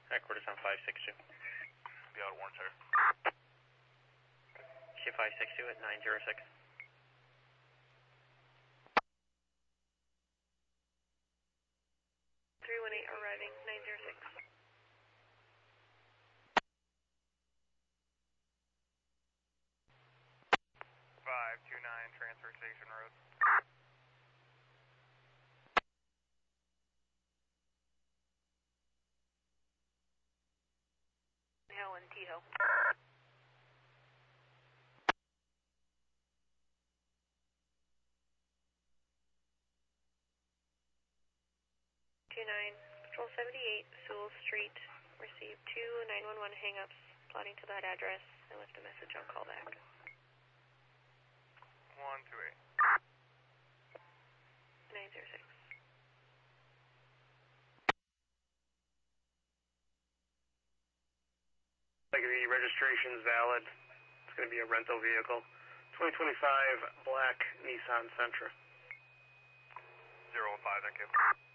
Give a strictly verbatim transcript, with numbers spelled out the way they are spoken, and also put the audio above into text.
Headquarters on five six two. Be out of warrant, sir. C five six two at nine zero six. three one eight arriving, nine zero six. five two nine, Transfer Station Road. Hill and T-Hill. two nine, Patrol seventy-eight, Sewell Street. Received two nine one one hang-ups, plotting to that address, and left a message on callback. one two eight. nine zero six. Like the registration's valid. It's going to be a rental vehicle. twenty twenty-five black Nissan Sentra. zero one five, thank you.